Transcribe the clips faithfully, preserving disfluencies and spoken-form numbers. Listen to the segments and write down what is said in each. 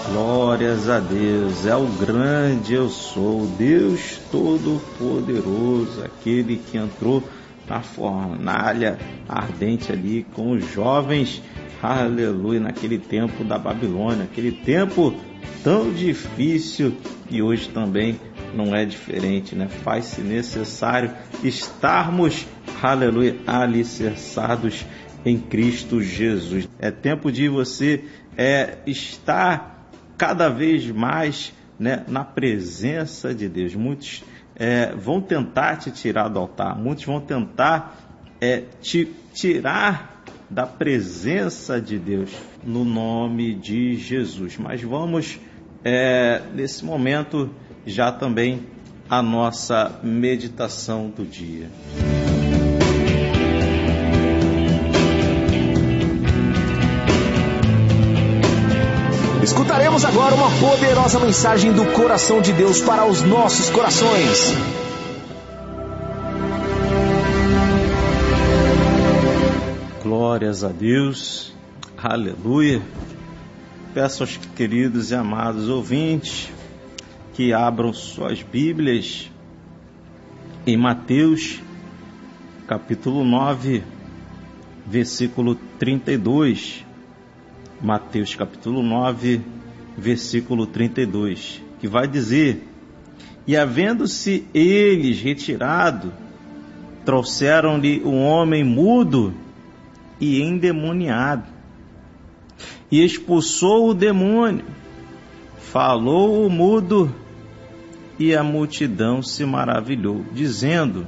Glórias a Deus, é o grande eu sou, Deus Todo-Poderoso, aquele que entrou na fornalha ardente ali com os jovens, aleluia, naquele tempo da Babilônia, aquele tempo tão difícil, e hoje também não é diferente, né? Faz-se necessário estarmos, aleluia, alicerçados em Cristo Jesus. É tempo de você é, estar cada vez mais, né, na presença de Deus. Muitos é, vão tentar te tirar do altar, muitos vão tentar é, te tirar da presença de Deus, no nome de Jesus. Mas vamos, é, nesse momento, já também a nossa meditação do dia. Escutaremos agora uma poderosa mensagem do coração de Deus para os nossos corações. Glórias a Deus, aleluia. Peço aos queridos e amados ouvintes que abram suas Bíblias em Mateus, capítulo nove, versículo trinta e dois. Mateus capítulo nove, versículo trinta e dois, que vai dizer: E havendo-se eles retirado, trouxeram-lhe um homem mudo e endemoniado, e expulsou o demônio, falou o mudo, e a multidão se maravilhou, dizendo: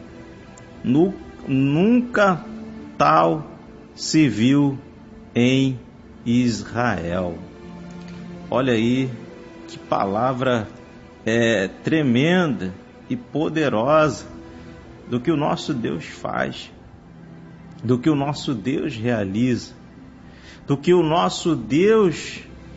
Nunca tal se viu em Israel. Olha aí que palavra é, tremenda e poderosa do que o nosso Deus faz, do que o nosso Deus realiza, do que o nosso Deus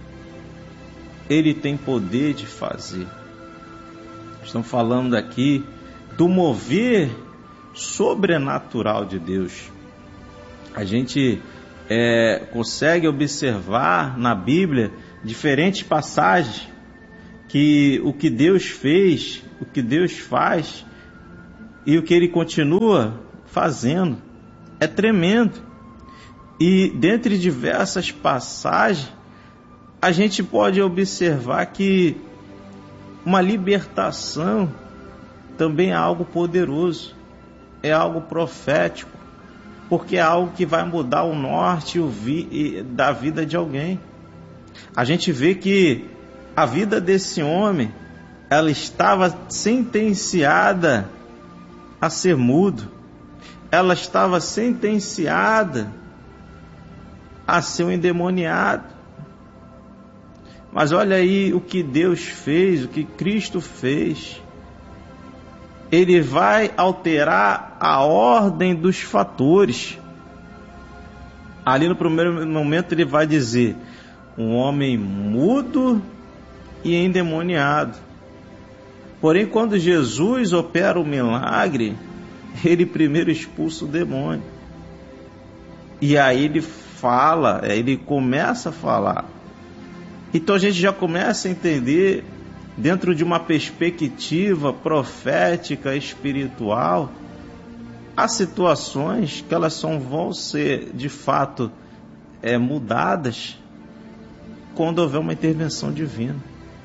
ele tem poder de fazer. Estamos falando aqui do mover sobrenatural de Deus. A gente É, consegue observar na Bíblia diferentes passagens que o que Deus fez, o que Deus faz e o que Ele continua fazendo é tremendo. E dentre diversas passagens a gente pode observar que uma libertação também é algo poderoso, é algo profético, porque é algo que vai mudar o norte o vi, da vida de alguém. A gente vê que a vida desse homem, ela estava sentenciada a ser mudo, ela estava sentenciada a ser um endemoniado. Mas olha aí o que Deus fez, o que Cristo fez. Ele vai alterar a ordem dos fatores. Ali no primeiro momento ele vai dizer: um homem mudo e endemoniado. Porém, quando Jesus opera o milagre, ele primeiro expulsa o demônio. E aí ele fala, ele começa a falar. Então a gente já começa a entender, dentro de uma perspectiva profética, espiritual, há situações que elas só vão ser, de fato, é, mudadas quando houver uma intervenção divina.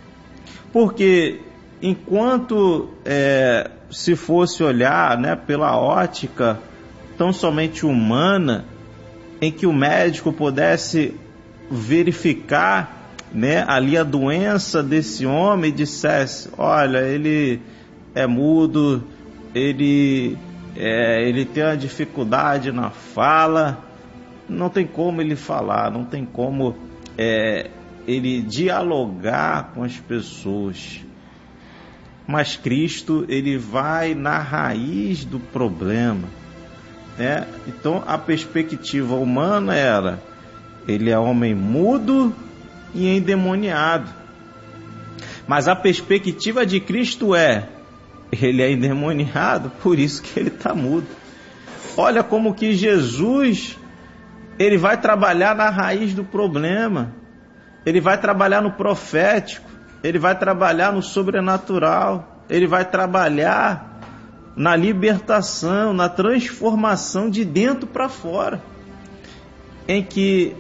Porque enquanto é, se fosse olhar, né, pela ótica tão somente humana, em que o médico pudesse verificar, né, ali a doença desse homem, e dissesse: olha, ele é mudo, ele, é, ele tem uma dificuldade na fala, não tem como ele falar, não tem como é, ele dialogar com as pessoas. Mas Cristo, ele vai na raiz do problema, né? Então a perspectiva humana era: ele é homem mudo e endemoniado. Mas a perspectiva de Cristo é: ele é endemoniado, por isso que ele está mudo. Olha como que Jesus, ele vai trabalhar na raiz do problema. ele vai trabalhar no profético, ele vai trabalhar no sobrenatural, ele vai trabalhar na libertação, na transformação de dentro para fora, em que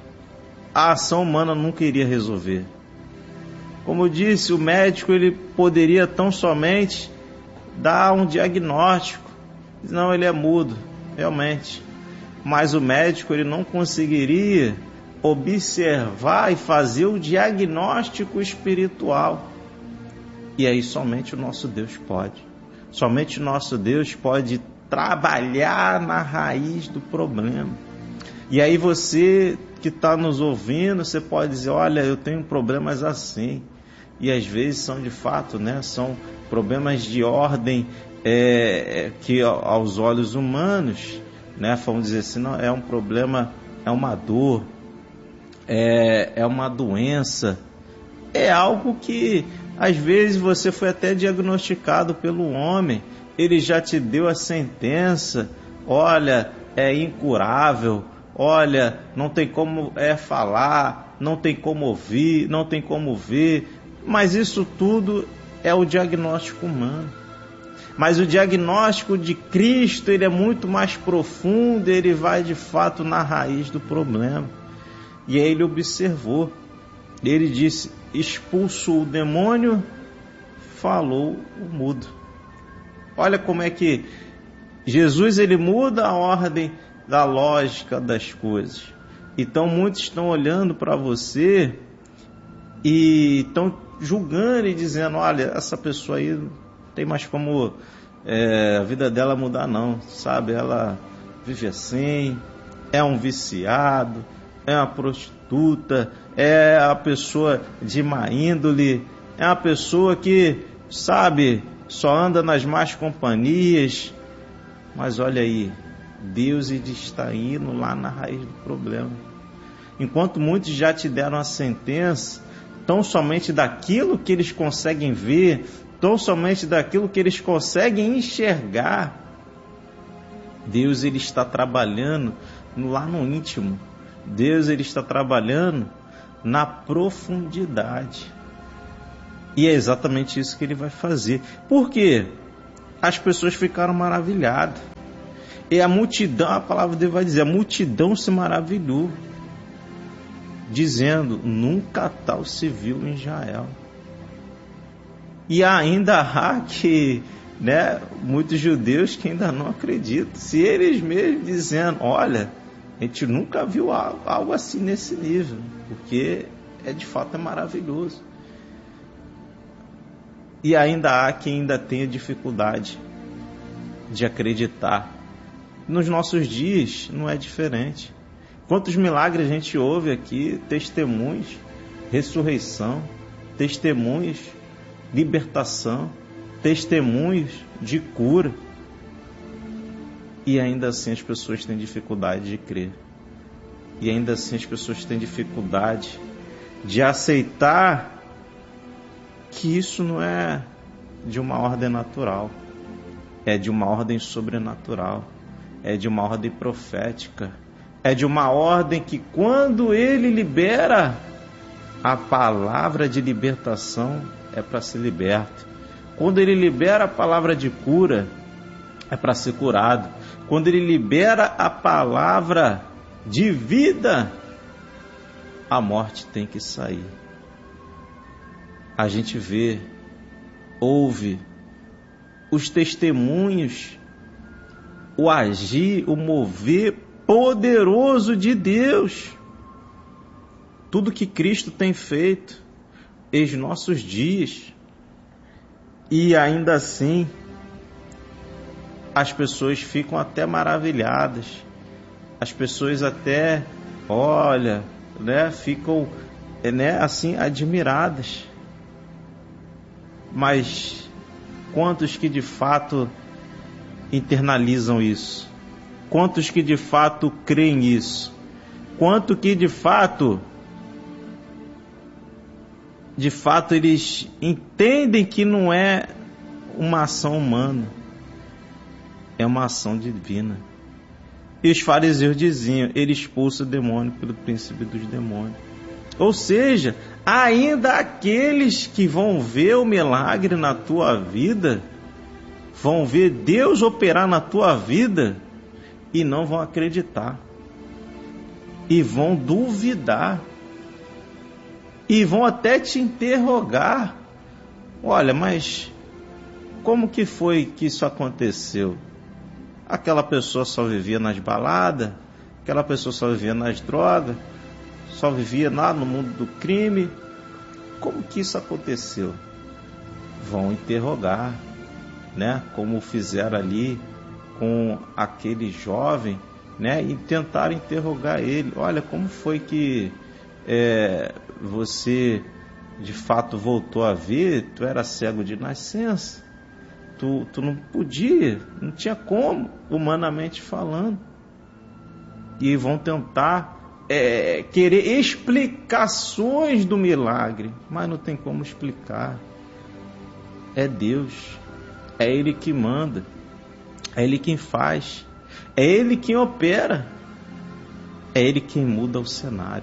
a ação humana nunca iria resolver. Como eu disse, o médico ele poderia tão somente dar um diagnóstico. Não, ele é mudo, realmente. Mas o médico ele não conseguiria observar e fazer o diagnóstico espiritual. E aí somente o nosso Deus pode. Somente o nosso Deus pode trabalhar na raiz do problema. E aí você que está nos ouvindo, você pode dizer, olha, eu tenho problemas assim. E às vezes são de fato, né, são problemas de ordem é, que aos olhos humanos, né, vamos dizer assim, não, é um problema, é uma dor, é, é uma doença, é algo que às vezes você foi até diagnosticado pelo homem, ele já te deu a sentença, olha, é incurável, olha, não tem como é falar, não tem como ouvir, não tem como ver, mas isso tudo é o diagnóstico humano. Mas o diagnóstico de Cristo, ele é muito mais profundo, ele vai de fato na raiz do problema. E aí ele observou, ele disse, expulsou o demônio, falou o mudo. Olha como é que Jesus ele muda a ordem da lógica das coisas. Então muitos estão olhando para você e estão julgando e dizendo, olha, essa pessoa aí não tem mais como é, a vida dela mudar não, sabe? Ela vive assim, é um viciado, é uma prostituta, é a pessoa de má índole, é uma pessoa que, sabe, só anda nas más companhias. Mas olha aí, Deus está indo lá na raiz do problema. Enquanto muitos já te deram a sentença, tão somente daquilo que eles conseguem ver, tão somente daquilo que eles conseguem enxergar, Deus ele está trabalhando lá no íntimo. Deus ele está trabalhando na profundidade. E é exatamente isso que ele vai fazer. Por quê? As pessoas ficaram maravilhadas. E a multidão, a palavra de Deus vai dizer, a multidão se maravilhou, dizendo, nunca tal se viu em Israel. E ainda há que, né, muitos judeus que ainda não acreditam. Se eles mesmos dizendo, olha, a gente nunca viu algo, algo assim nesse nível, porque é de fato é maravilhoso. E ainda há quem ainda tenha dificuldade de acreditar. Nos nossos dias não é diferente. Quantos milagres a gente ouve aqui, testemunhos, ressurreição, testemunhos, libertação, testemunhos de cura. E ainda assim as pessoas têm dificuldade de crer. E ainda assim as pessoas têm dificuldade de aceitar que isso não é de uma ordem natural, é de uma ordem sobrenatural, é de uma ordem profética, é de uma ordem que quando ele libera a palavra de libertação é para ser liberto. Quando ele libera a palavra de cura é para ser curado. Quando ele libera a palavra de vida, a morte tem que sair. A gente vê, ouve os testemunhos, o agir, o mover poderoso de Deus. Tudo que Cristo tem feito em nossos dias. E ainda assim, as pessoas ficam até maravilhadas. As pessoas até, olha, né, ficam, né, assim, admiradas. Mas quantos que de fato internalizam isso? Quantos que de fato creem nisso? Quanto que de fato, de fato eles entendem que não é uma ação humana, é uma ação divina. E os fariseus diziam, ele expulsa o demônio pelo princípio dos demônios. Ou seja, ainda aqueles que vão ver o milagre na tua vida, vão ver Deus operar na tua vida e não vão acreditar. E vão duvidar. E vão até te interrogar. Olha, mas como que foi que isso aconteceu? Aquela pessoa só vivia nas baladas, aquela pessoa só vivia nas drogas, só vivia lá no mundo do crime. Como que isso aconteceu? Vão interrogar, né? Como fizeram ali com aquele jovem, né? E tentaram interrogar ele. Olha, como foi que é, você de fato voltou a ver? Tu era cego de nascença. Tu, tu não podia, não tinha como, humanamente falando. E vão tentar é, querer explicações do milagre, mas não tem como explicar. É Deus, é Ele que manda, é Ele quem faz, é Ele quem opera, é Ele quem muda o cenário.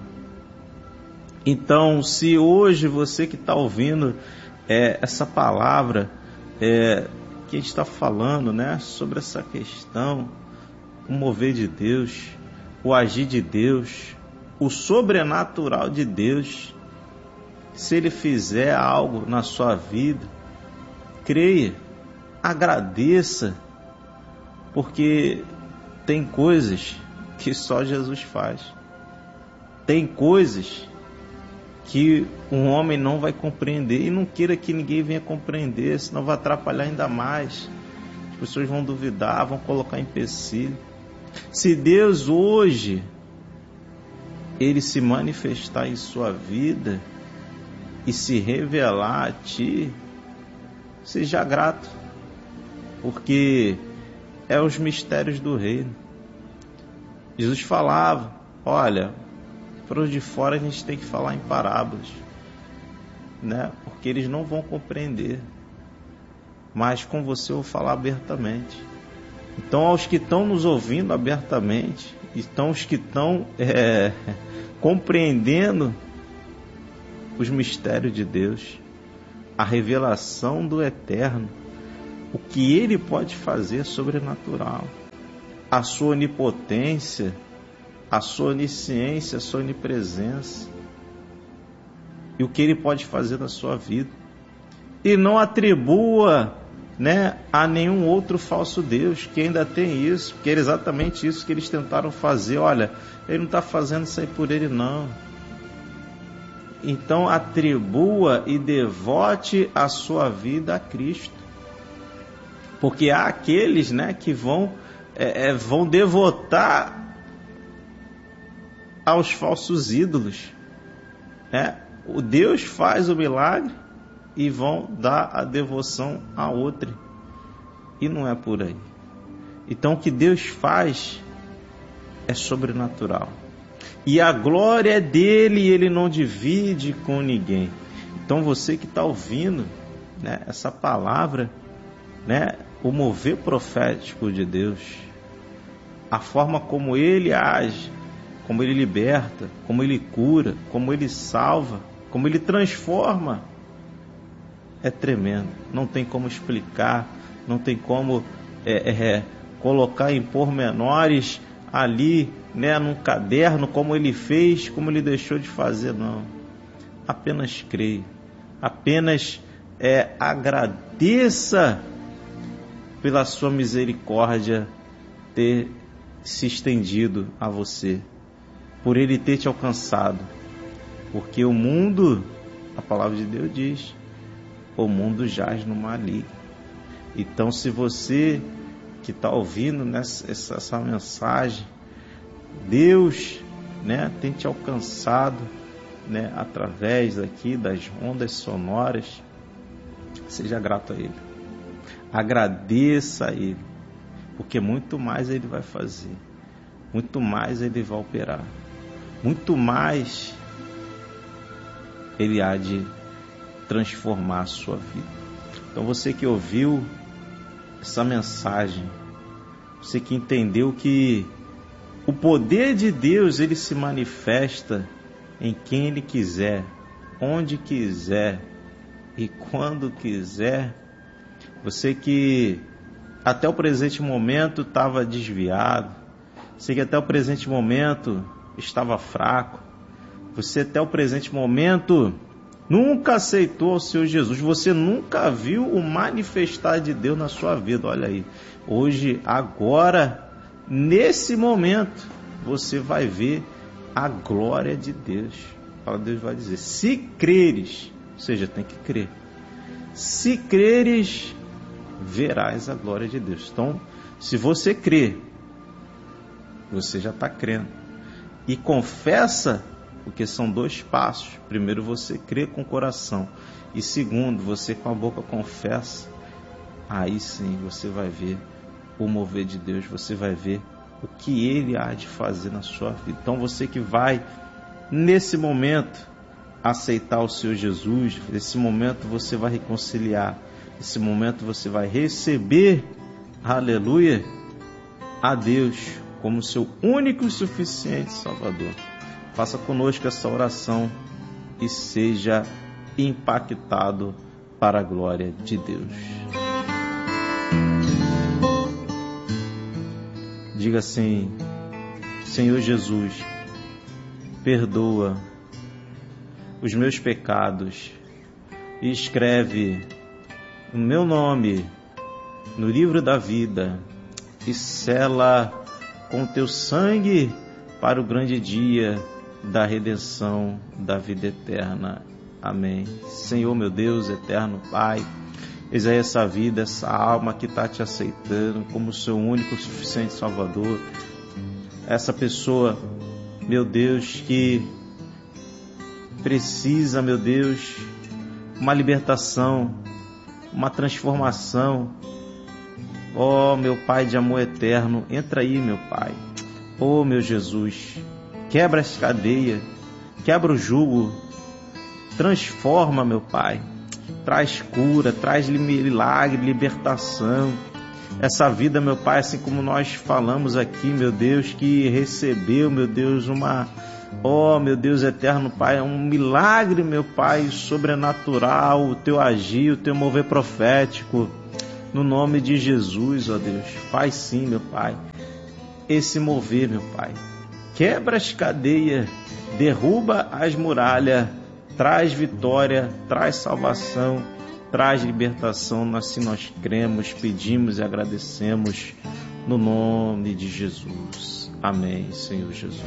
Então, se hoje você que está ouvindo é, essa palavra, é, que a gente está falando, né, sobre essa questão, o mover de Deus, o agir de Deus, o sobrenatural de Deus, se Ele fizer algo na sua vida, creia, agradeça, porque tem coisas que só Jesus faz, tem coisas que um homem não vai compreender, e não queira que ninguém venha compreender, senão vai atrapalhar ainda mais. As pessoas vão duvidar, vão colocar empecilho. Se Deus hoje Ele se manifestar em sua vida e se revelar a ti, seja grato, porque é os mistérios do reino. Jesus falava, olha, para os de fora a gente tem que falar em parábolas, né? Porque eles não vão compreender. Mas com você eu vou falar abertamente. Então, aos que estão nos ouvindo abertamente, então os que estão é, compreendendo os mistérios de Deus, a revelação do Eterno, o que Ele pode fazer sobrenatural, a sua onipotência, a sua onisciência, a sua onipresença, e o que Ele pode fazer na sua vida. E não atribua, né, a nenhum outro falso Deus, que ainda tem isso, porque era exatamente isso que eles tentaram fazer. Olha, Ele não está fazendo isso aí por Ele, não. Então atribua e devote a sua vida a Cristo, porque há aqueles, né, que vão, é, vão devotar aos falsos ídolos, né? O Deus faz o milagre e vão dar a devoção a outro, e não é por aí. Então o que Deus faz é sobrenatural, e a glória é dele, e Ele não divide com ninguém. Então você que está ouvindo, né, essa palavra, né, o mover profético de Deus, a forma como Ele age, como Ele liberta, como Ele cura, como Ele salva, como Ele transforma, é tremendo. Não tem como explicar, não tem como é, é, colocar em pormenores ali, né, num caderno, como Ele fez, como Ele deixou de fazer, não. Apenas creia, apenas é, agradeça pela sua misericórdia ter se estendido a você, por Ele ter te alcançado, porque o mundo, a palavra de Deus diz, o mundo jaz no maligno. Então, se você que está ouvindo nessa, essa, essa mensagem, Deus, né, tem te alcançado, né, através aqui das ondas sonoras, seja grato a Ele, agradeça a Ele, porque muito mais Ele vai fazer, muito mais Ele vai operar, muito mais Ele há de transformar a sua vida. Então você que ouviu essa mensagem, você que entendeu que o poder de Deus, ele se manifesta em quem Ele quiser, onde quiser e quando quiser. Você que até o presente momento estava desviado, você que até o presente momento estava fraco, você até o presente momento nunca aceitou o Senhor Jesus, você nunca viu o manifestar de Deus na sua vida. Olha aí, hoje, agora, nesse momento, você vai ver a glória de Deus. Fala, Deus vai dizer, se creres, ou seja, tem que crer, se creres, verás a glória de Deus. Então, se você crê, você já está crendo, e confessa, porque são dois passos. Primeiro, você crê com o coração, e segundo, você com a boca confessa. Aí sim você vai ver o mover de Deus, você vai ver o que Ele há de fazer na sua vida. Então você que vai nesse momento aceitar o Senhor Jesus, nesse momento você vai reconciliar, nesse momento você vai receber, aleluia, a Deus como seu único e suficiente Salvador. Faça conosco essa oração e seja impactado para a glória de Deus. Diga assim: Senhor Jesus, perdoa os meus pecados e escreve o meu nome no livro da vida e sela com teu sangue para o grande dia da redenção da vida eterna. Amém. Senhor, meu Deus, eterno Pai, eis aí essa vida, essa alma que está te aceitando como seu único e suficiente Salvador. Essa pessoa, meu Deus, que precisa, meu Deus, uma libertação, uma transformação. Ó, oh, meu Pai de amor eterno, entra aí, meu Pai. Ó, oh, meu Jesus, quebra as cadeias, quebra o jugo, transforma, meu Pai. Traz cura, traz milagre, libertação. Essa vida, meu Pai, assim como nós falamos aqui, meu Deus, que recebeu, meu Deus, uma... Oh, meu Deus eterno Pai, é um milagre, meu Pai, sobrenatural, o Teu agir, o Teu mover profético. No nome de Jesus, ó Deus, faz sim, meu Pai, esse mover, meu Pai. Quebra as cadeias, derruba as muralhas, traz vitória, traz salvação, traz libertação. Assim nós cremos, pedimos e agradecemos no nome de Jesus. Amém, Senhor Jesus.